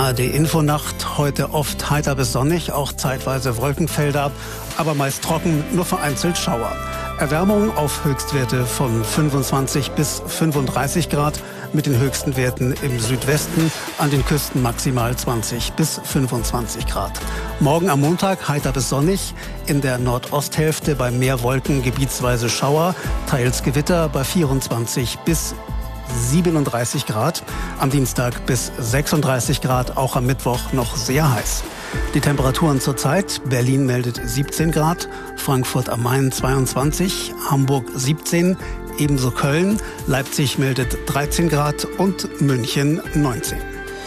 ARD-Infonacht. Heute oft heiter bis sonnig, auch zeitweise Wolkenfelder, aber meist trocken, nur vereinzelt Schauer. Erwärmung auf Höchstwerte von 25 bis 35 Grad mit den höchsten Werten im Südwesten, an den Küsten maximal 20 bis 25 Grad. Morgen am Montag heiter bis sonnig, in der Nordosthälfte bei mehr Wolken gebietsweise Schauer, teils Gewitter bei 24 bis 37 Grad. Am Dienstag bis 36 Grad, auch am Mittwoch noch sehr heiß. Die Temperaturen zurzeit: Berlin meldet 17 Grad, Frankfurt am Main 22, Hamburg 17, ebenso Köln, Leipzig meldet 13 Grad und München 19.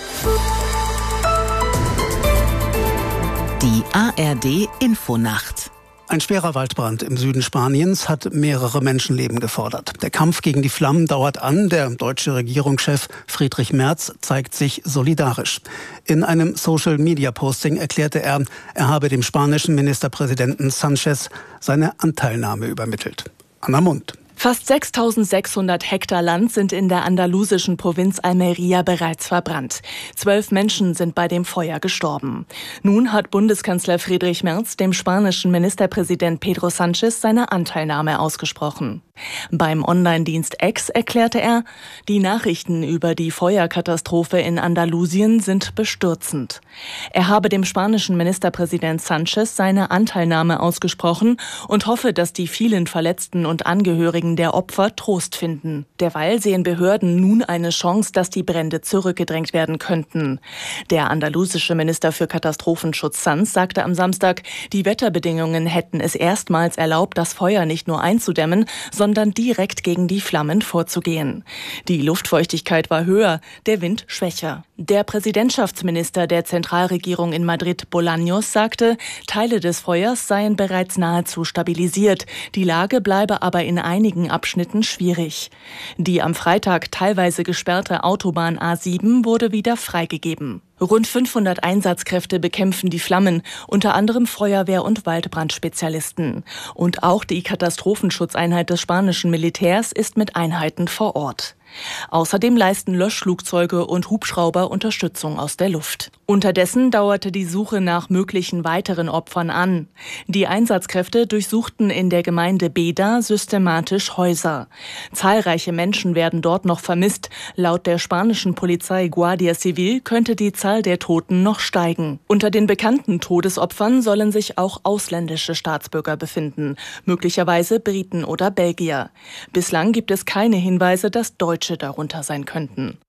Die ARD-Infonacht. Ein schwerer Waldbrand im Süden Spaniens hat mehrere Menschenleben gefordert. Der Kampf gegen die Flammen dauert an. Der deutsche Regierungschef Friedrich Merz zeigt sich solidarisch. In einem Social-Media-Posting erklärte er, er habe dem spanischen Ministerpräsidenten Sánchez seine Anteilnahme übermittelt. Anna Mund. Fast 6.600 Hektar Land sind in der andalusischen Provinz Almería bereits verbrannt. 12 Menschen sind bei dem Feuer gestorben. Nun hat Bundeskanzler Friedrich Merz dem spanischen Ministerpräsident Pedro Sánchez seine Anteilnahme ausgesprochen. Beim Online-Dienst X erklärte er, die Nachrichten über die Feuerkatastrophe in Andalusien sind bestürzend. Er habe dem spanischen Ministerpräsident Sánchez seine Anteilnahme ausgesprochen und hoffe, dass die vielen Verletzten und Angehörigen der Opfer Trost finden. Derweil sehen Behörden nun eine Chance, dass die Brände zurückgedrängt werden könnten. Der andalusische Minister für Katastrophenschutz Sanz sagte am Samstag, die Wetterbedingungen hätten es erstmals erlaubt, das Feuer nicht nur einzudämmen, sondern direkt gegen die Flammen vorzugehen. Die Luftfeuchtigkeit war höher, der Wind schwächer. Der Präsidentschaftsminister der Zentralregierung in Madrid, Bolaños, sagte, Teile des Feuers seien bereits nahezu stabilisiert. Die Lage bleibe aber in einigen Abschnitten schwierig. Die am Freitag teilweise gesperrte Autobahn A7 wurde wieder freigegeben. Rund 500 Einsatzkräfte bekämpfen die Flammen, unter anderem Feuerwehr- und Waldbrandspezialisten. Und auch die Katastrophenschutzeinheit des spanischen Militärs ist mit Einheiten vor Ort. Außerdem leisten Löschflugzeuge und Hubschrauber Unterstützung aus der Luft. Unterdessen dauerte die Suche nach möglichen weiteren Opfern an. Die Einsatzkräfte durchsuchten in der Gemeinde Beda systematisch Häuser. Zahlreiche Menschen werden dort noch vermisst. Laut der spanischen Polizei Guardia Civil könnte die Zahl der Toten noch steigen. Unter den bekannten Todesopfern sollen sich auch ausländische Staatsbürger befinden, möglicherweise Briten oder Belgier. Bislang gibt es keine Hinweise, dass Deutsche darunter sein könnten.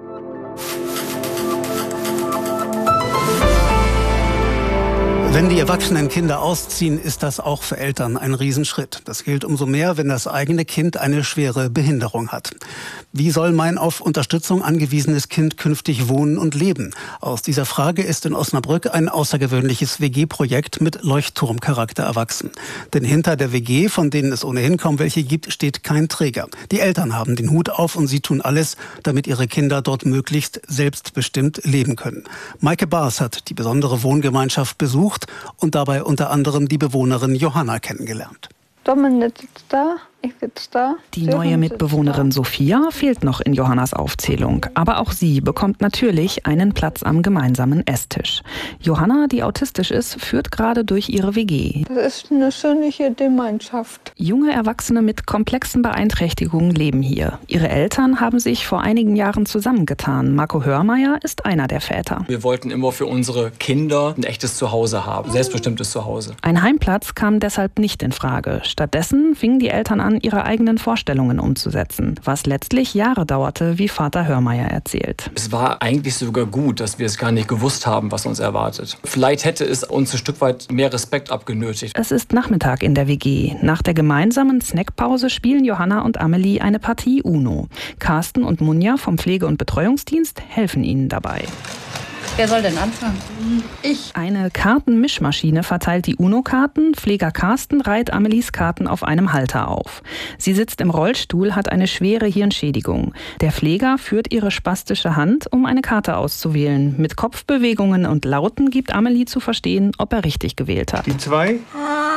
Wenn die erwachsenen Kinder ausziehen, ist das auch für Eltern ein Riesenschritt. Das gilt umso mehr, wenn das eigene Kind eine schwere Behinderung hat. Wie soll mein auf Unterstützung angewiesenes Kind künftig wohnen und leben? Aus dieser Frage ist in Osnabrück ein außergewöhnliches WG-Projekt mit Leuchtturmcharakter erwachsen. Denn hinter der WG, von denen es ohnehin kaum welche gibt, steht kein Träger. Die Eltern haben den Hut auf und sie tun alles, damit ihre Kinder dort möglichst selbstbestimmt leben können. Maike Baas hat die besondere Wohngemeinschaft besucht und dabei unter anderem die Bewohnerin Johanna kennengelernt. Dominik sitzt da, ich sitze da. Die neue Mitbewohnerin Sophia fehlt noch in Johannas Aufzählung. Aber auch sie bekommt natürlich einen Platz am gemeinsamen Esstisch. Johanna, die autistisch ist, führt gerade durch ihre WG. Das ist eine schöne Gemeinschaft. Junge Erwachsene mit komplexen Beeinträchtigungen leben hier. Ihre Eltern haben sich vor einigen Jahren zusammengetan. Marco Hörmeier ist einer der Väter. Wir wollten immer für unsere Kinder ein echtes Zuhause haben, selbstbestimmtes Zuhause. Ein Heimplatz kam deshalb nicht in Frage. Stattdessen fingen die Eltern an, ihre eigenen Vorstellungen umzusetzen, was letztlich Jahre dauerte, wie Vater Hörmeier erzählt. Es war eigentlich sogar gut, dass wir es gar nicht gewusst haben, was uns erwartet. Vielleicht hätte es uns ein Stück weit mehr Respekt abgenötigt. Es ist Nachmittag in der WG. Nach der gemeinsamen Snackpause spielen Johanna und Amelie eine Partie Uno. Carsten und Munja vom Pflege- und Betreuungsdienst helfen ihnen dabei. Wer soll denn anfangen? Ich. Eine Kartenmischmaschine verteilt die Uno-Karten. Pfleger Carsten reiht Amelies Karten auf einem Halter auf. Sie sitzt im Rollstuhl, hat eine schwere Hirnschädigung. Der Pfleger führt ihre spastische Hand, um eine Karte auszuwählen. Mit Kopfbewegungen und Lauten gibt Amelie zu verstehen, ob er richtig gewählt hat. Die 2.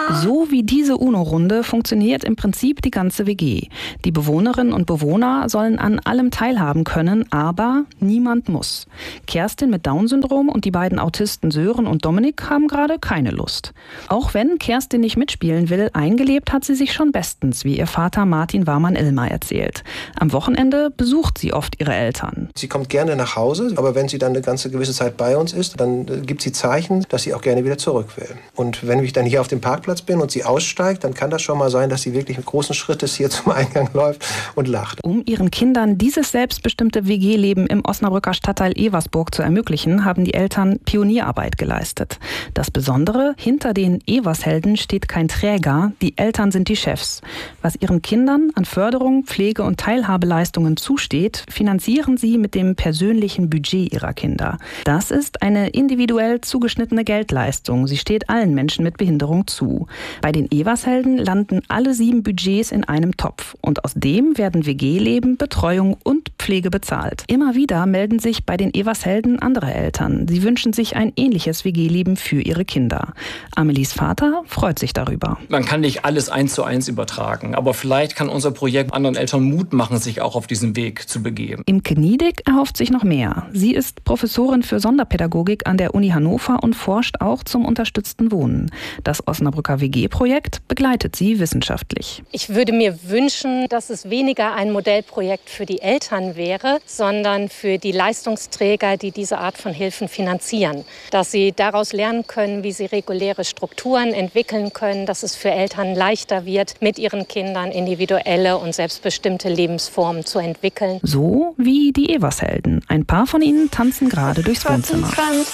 So wie diese UNO-Runde funktioniert im Prinzip die ganze WG. Die Bewohnerinnen und Bewohner sollen an allem teilhaben können, aber niemand muss. Kerstin mit Down-Syndrom und die beiden Autisten Sören und Dominik haben gerade keine Lust. Auch wenn Kerstin nicht mitspielen will, eingelebt hat sie sich schon bestens, wie ihr Vater Martin Warmann-Illmer erzählt. Am Wochenende besucht sie oft ihre Eltern. Sie kommt gerne nach Hause, aber wenn sie dann eine gewisse Zeit bei uns ist, dann gibt sie Zeichen, dass sie auch gerne wieder zurück will. Und wenn ich dann hier auf dem Parkplatz bin und sie aussteigt, dann kann das schon mal sein, dass sie wirklich mit großen Schrittes hier zum Eingang läuft und lacht. Um ihren Kindern dieses selbstbestimmte WG-Leben im Osnabrücker Stadtteil Eversburg zu ermöglichen, haben die Eltern Pionierarbeit geleistet. Das Besondere, hinter den Evershelden steht kein Träger, die Eltern sind die Chefs. Was ihren Kindern an Förderung, Pflege und Teilhabeleistungen zusteht, finanzieren sie mit dem persönlichen Budget ihrer Kinder. Das ist eine individuell zugeschnittene Geldleistung. Sie steht allen Menschen mit Behinderung zu. Bei den Evershelden landen alle 7 Budgets in einem Topf. Und aus dem werden WG-Leben, Betreuung und Pflege bezahlt. Immer wieder melden sich bei den Evershelden andere Eltern. Sie wünschen sich ein ähnliches WG-Leben für ihre Kinder. Amelies Vater freut sich darüber. Man kann nicht alles 1:1 übertragen, aber vielleicht kann unser Projekt anderen Eltern Mut machen, sich auch auf diesen Weg zu begeben. Imke Niedig erhofft sich noch mehr. Sie ist Professorin für Sonderpädagogik an der Uni Hannover und forscht auch zum unterstützten Wohnen. Das Osnabrücker WG-Projekt begleitet sie wissenschaftlich. Ich würde mir wünschen, dass es weniger ein Modellprojekt für die Eltern wäre, sondern für die Leistungsträger, die diese Art von Hilfen finanzieren. Dass sie daraus lernen können, wie sie reguläre Strukturen entwickeln können, dass es für Eltern leichter wird, mit ihren Kindern individuelle und selbstbestimmte Lebensformen zu entwickeln. So wie die Evershelden. Ein paar von ihnen tanzen gerade durchs Wohnzimmer.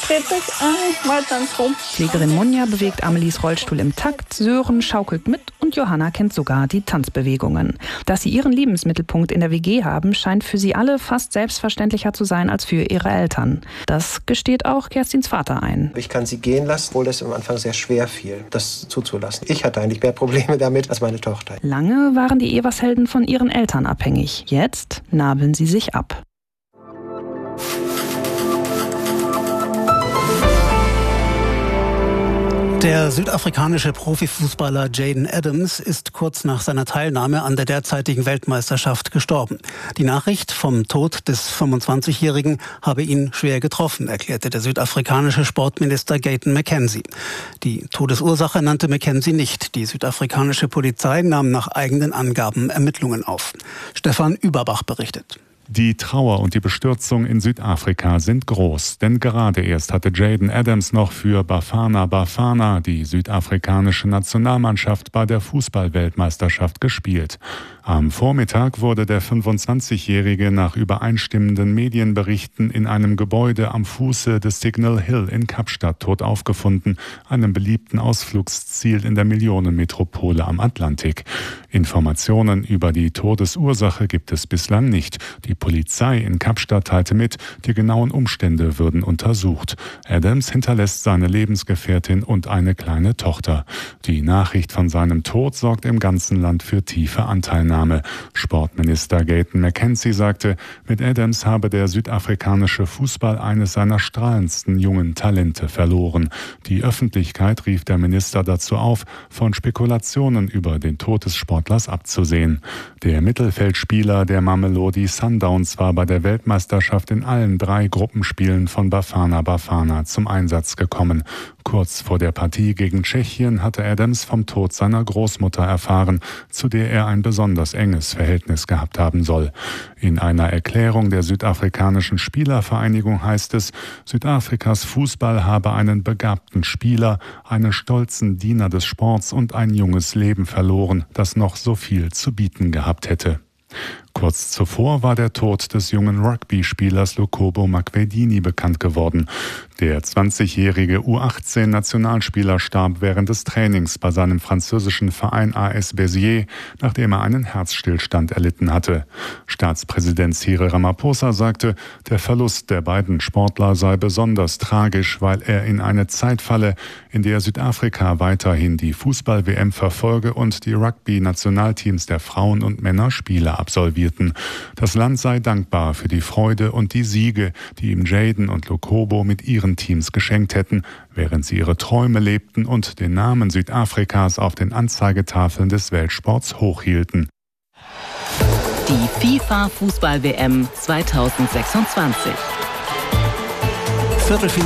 Pflegerin Monja bewegt Amelies Rollstuhl im Takt, Sören schaukelt mit und Johanna kennt sogar die Tanzbewegungen. Dass sie ihren Lebensmittelpunkt in der WG haben, scheint für sie alle fast selbstverständlicher zu sein als für ihre Eltern. Das gesteht auch Kerstins Vater ein. Ich kann sie gehen lassen, obwohl das am Anfang sehr schwer fiel, das zuzulassen. Ich hatte eigentlich mehr Probleme damit als meine Tochter. Lange waren die Evershelden von ihren Eltern abhängig. Jetzt nabeln sie sich ab. Der südafrikanische Profifußballer Jayden Adams ist kurz nach seiner Teilnahme an der derzeitigen Weltmeisterschaft gestorben. Die Nachricht vom Tod des 25-Jährigen habe ihn schwer getroffen, erklärte der südafrikanische Sportminister Gayton McKenzie. Die Todesursache nannte McKenzie nicht. Die südafrikanische Polizei nahm nach eigenen Angaben Ermittlungen auf. Stefan Überbach berichtet. Die Trauer und die Bestürzung in Südafrika sind groß, denn gerade erst hatte Jayden Adams noch für Bafana Bafana, die südafrikanische Nationalmannschaft, bei der Fußball-Weltmeisterschaft gespielt. Am Vormittag wurde der 25-Jährige nach übereinstimmenden Medienberichten in einem Gebäude am Fuße des Signal Hill in Kapstadt tot aufgefunden, einem beliebten Ausflugsziel in der Millionenmetropole am Atlantik. Informationen über die Todesursache gibt es bislang nicht. Die Polizei in Kapstadt teilte mit, die genauen Umstände würden untersucht. Adams hinterlässt seine Lebensgefährtin und eine kleine Tochter. Die Nachricht von seinem Tod sorgt im ganzen Land für tiefe Anteilnahme. Sportminister Gayton McKenzie sagte, mit Adams habe der südafrikanische Fußball eines seiner strahlendsten jungen Talente verloren. Die Öffentlichkeit rief der Minister dazu auf, von Spekulationen über den Tod des Sportlers abzusehen. Der Mittelfeldspieler der Mamelodi Sundowns war bei der Weltmeisterschaft in allen 3 Gruppenspielen von Bafana Bafana zum Einsatz gekommen. Kurz vor der Partie gegen Tschechien hatte Adams vom Tod seiner Großmutter erfahren, zu der er ein besonders enges Verhältnis gehabt haben soll. In einer Erklärung der südafrikanischen Spielervereinigung heißt es, Südafrikas Fußball habe einen begabten Spieler, einen stolzen Diener des Sports und ein junges Leben verloren, das noch so viel zu bieten gehabt hätte. Kurz zuvor war der Tod des jungen Rugby-Spielers Lukobo Makwedini bekannt geworden. Der 20-jährige U18-Nationalspieler starb während des Trainings bei seinem französischen Verein AS Béziers, nachdem er einen Herzstillstand erlitten hatte. Staatspräsident Cyril Ramaphosa sagte, der Verlust der beiden Sportler sei besonders tragisch, weil er in eine Zeit falle, in der Südafrika weiterhin die Fußball-WM verfolge und die Rugby-Nationalteams der Frauen und Männer Spiele Finale absolvierten. Das Land sei dankbar für die Freude und die Siege, die ihm Jayden und Lokobo mit ihren Teams geschenkt hätten, während sie ihre Träume lebten und den Namen Südafrikas auf den Anzeigetafeln des Weltsports hochhielten. Die FIFA-Fußball-WM 2026. Viertelfinale